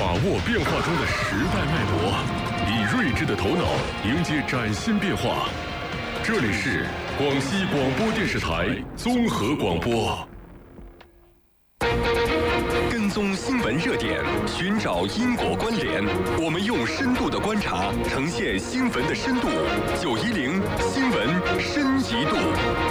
把握变化中的时代脉搏，以睿智的头脑迎接崭新变化。这里是广西广播电视台综合广播。跟踪新闻热点，寻找因果关联，我们用深度的观察呈现新闻的深度。910新闻深一度。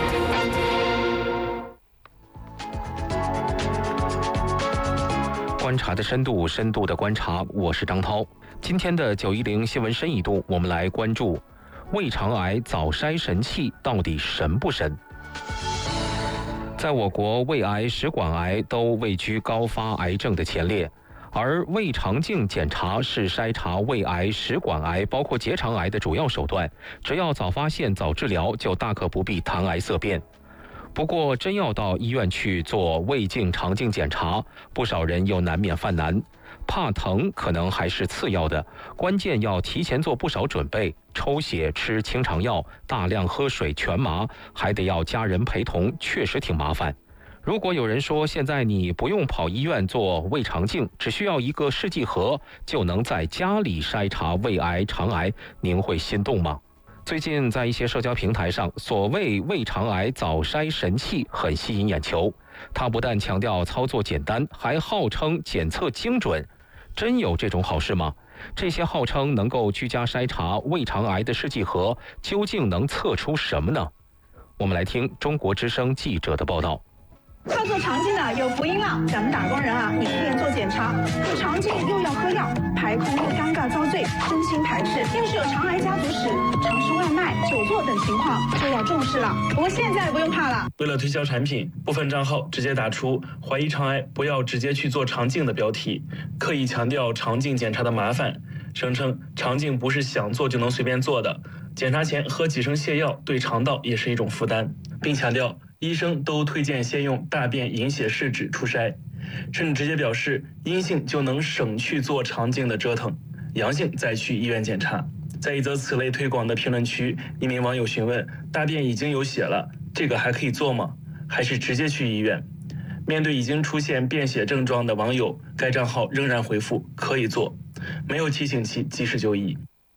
观察的深度，深度的观察。我是张涛。今天的910新闻深一度，我们来关注胃肠癌早筛神器到底神不神？在我国，胃癌、食管癌都位居高发癌症的前列，而胃肠镜检查是筛查胃癌、食管癌，包括结肠癌的主要手段。只要早发现、早治疗，就大可不必谈癌色变。不过，真要到医院去做胃镜、肠镜检查，不少人又难免犯难。怕疼可能还是次要的，关键要提前做不少准备，抽血、吃清肠药、大量喝水、全麻，还得要家人陪同，确实挺麻烦。如果有人说现在你不用跑医院做胃肠镜，只需要一个试剂盒就能在家里筛查胃癌、肠癌，您会心动吗？最近在一些社交平台上，所谓胃肠癌早筛神器很吸引眼球。它不但强调操作简单，还号称检测精准。真有这种好事吗？这些号称能够居家筛查胃肠癌的试剂盒，究竟能测出什么呢？我们来听中国之声记者的报道。 操作肠镜的有福音了，咱们打工人啊，也不便做检查，做肠镜又要喝药，排空又尴尬遭罪，真心排斥。要是有肠癌家族史、常吃外卖、久坐等情况，就要重视了。不过现在不用怕了。 为了推销产品，部分账号直接打出“怀疑肠癌，不要直接去做肠镜”的标题，刻意强调肠镜检查的麻烦，声称肠镜不是想做就能随便做的，检查前喝几升泻药对肠道也是一种负担，并强调医生都推荐先用大便隐血试纸初筛，甚至直接表示阴性就能省去做肠镜的折腾，阳性再去医院检查。在一则此类推广的评论区，一名网友询问：大便已经有血了，这个还可以做吗？还是直接去医院？面对已经出现便血症状的网友，该账号仍然回复可以做，没有提醒其及时就医。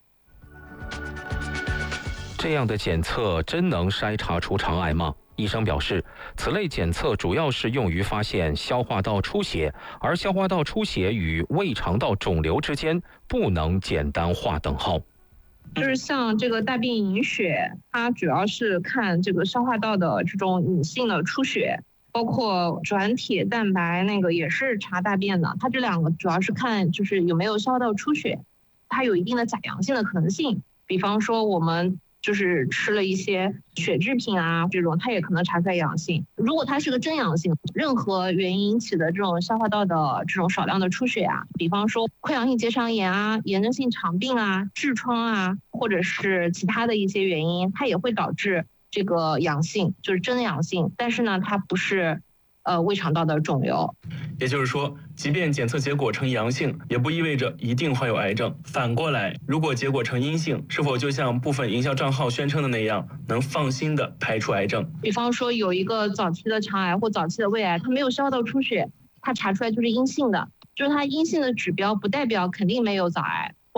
这样的检测真能筛查出肠癌吗？医生表示，此类检测主要是用于发现消化道出血，而消化道出血与胃肠道肿瘤之间不能简单划等号。 就是像这个大便隐血，它主要是看这个消化道的这种隐性的出血，包括转铁蛋白那个也是查大便的，它这两个主要是看就是有没有消化道出血，它有一定的假阳性的可能性。比方说我们就是吃了一些血制品啊，这种它也可能查出来阳性。如果它是个真阳性，任何原因引起的这种消化道的这种少量的出血啊，比方说溃疡性结肠炎啊、炎症性肠病啊、痔疮啊，或者是其他的一些原因，它也会导致这个阳性，就是真阳性。但是呢，它不是胃肠道的肿瘤。 也就是说，即便检测结果呈阳性，也不意味着一定患有癌症。反过来，如果结果呈阴性，是否就像部分营销账号宣称的那样，能放心的排除癌症？ 比方说有一个早期的肠癌或早期的胃癌，它没有消化道出血，它查出来就是阴性的，就是它阴性的指标不代表肯定没有早癌。